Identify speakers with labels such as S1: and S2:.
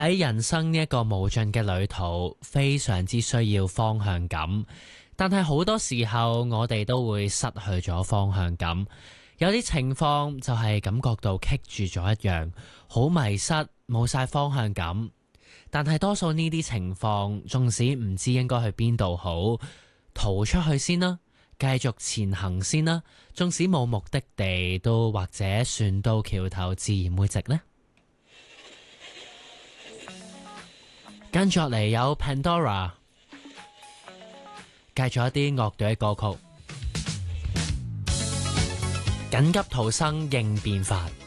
S1: 喺人生呢一個無盡嘅旅途，非常之需要方向感，但係好多時候我哋都會失去咗方向感。有啲情況就係感覺到棘住咗一樣，好迷失，冇晒方向感。但係多數呢啲情況，縱使唔知應該去邊度好，逃出去先啦，繼續前行先啦。縱使冇目的地，都或者船到橋頭自然會直呢。跟住落嚟有 Pandora， 繼續一啲樂隊嘅歌曲，緊急逃生應變法。